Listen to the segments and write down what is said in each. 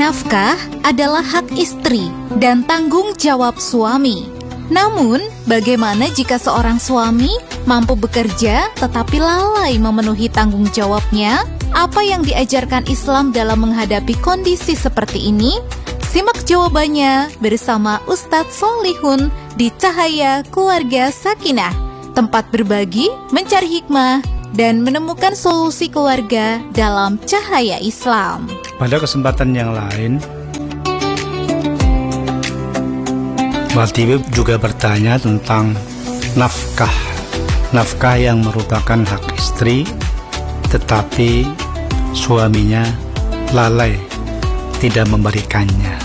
Nafkah adalah hak istri dan tanggung jawab suami. Namun, bagaimana jika seorang suami mampu bekerja tetapi lalai memenuhi tanggung jawabnya? Apa yang diajarkan Islam dalam menghadapi kondisi seperti ini? Simak jawabannya bersama Ustadz Solihun di Cahaya Keluarga Sakinah. Tempat berbagi, mencari hikmah, dan menemukan solusi keluarga dalam cahaya Islam. Pada kesempatan yang lain, Mbak Tiwi juga bertanya tentang nafkah. Nafkah yang merupakan hak istri, tetapi suaminya lalai tidak memberikannya.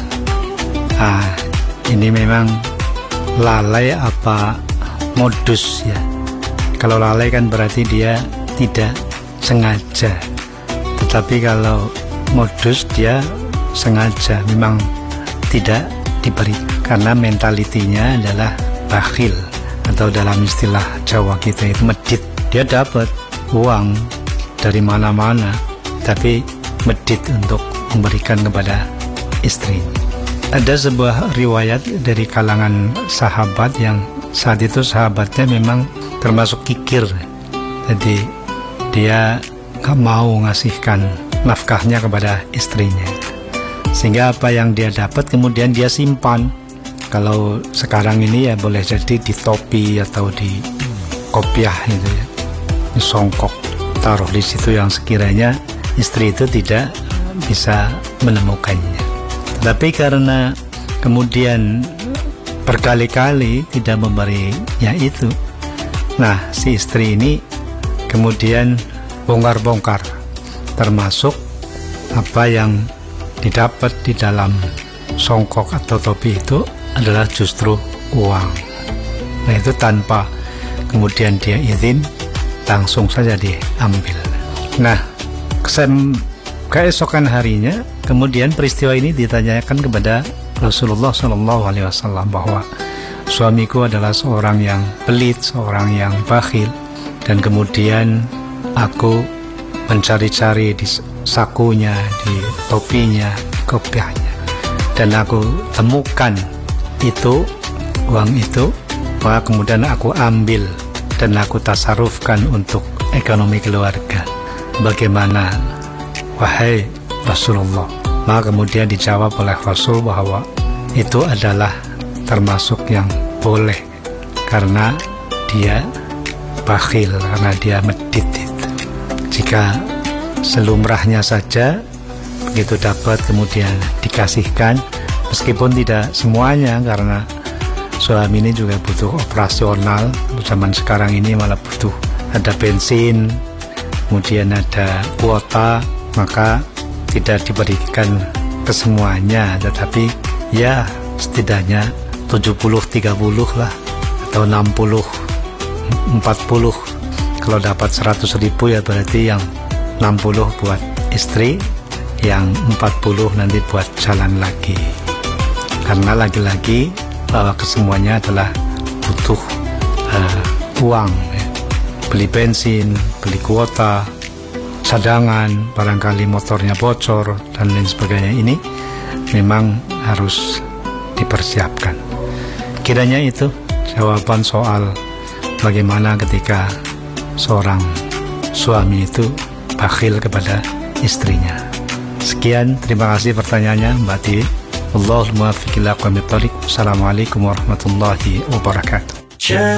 Ini memang lalai apa modus ya? Kalau lalai kan berarti dia tidak sengaja. Tetapi kalau modus dia sengaja, memang tidak diberi. Karena mentalitinya adalah bakhil, atau dalam istilah Jawa kita itu medit. Dia dapat uang dari mana-mana, tapi medit untuk memberikan kepada istri. Ada sebuah riwayat dari kalangan sahabat yang saat itu sahabatnya memang termasuk kikir. Jadi dia gak mau ngasihkan nafkahnya kepada istrinya, sehingga apa yang dia dapat kemudian dia simpan. Kalau sekarang ini ya boleh jadi di topi atau di kopiah gitu ya, di songkok, taruh di situ yang sekiranya istri itu tidak bisa menemukannya. Tapi karena kemudian berkali-kali tidak memberinya itu, nah si istri ini kemudian bongkar-bongkar, termasuk apa yang didapat di dalam songkok atau topi itu adalah justru uang. Nah itu tanpa kemudian dia izin, langsung saja diambil. Nah keesokan harinya kemudian peristiwa ini ditanyakan kepada Rasulullah SAW bahwa suamiku adalah seorang yang pelit, seorang yang bakhil, dan kemudian aku mencari-cari di sakunya, di topinya, kopiahnya, dan aku temukan itu, uang itu, maka kemudian aku ambil dan aku tasarufkan untuk ekonomi keluarga. Bagaimana, wahai Rasulullah? Maka kemudian dijawab oleh Rasul bahwa itu adalah termasuk yang boleh, karena dia bakhil, karena dia medit itu. Jika selumrahnya saja begitu dapat kemudian dikasihkan, meskipun tidak semuanya, karena suami ini juga butuh operasional. Zaman sekarang ini malah butuh ada bensin, kemudian ada kuota, maka tidak diberikan ke semuanya, tetapi ya setidaknya 70-30 lah, atau 60-40. Kalau dapat 100.000 ya berarti yang 60 buat istri, yang 40 nanti buat jalan lagi. Karena lagi-lagi bahwa kesemuanya adalah butuh uang ya. Beli bensin, beli kuota, cadangan, barangkali motornya bocor dan lain sebagainya, ini memang harus dipersiapkan. Kiranya itu jawaban soal bagaimana ketika seorang suami itu bakhil kepada istrinya. Sekian, terima kasih pertanyaannya Mbak Tiwi. Allahumma fiqillah wa mitalik. Assalamualaikum warahmatullahi wabarakatuh.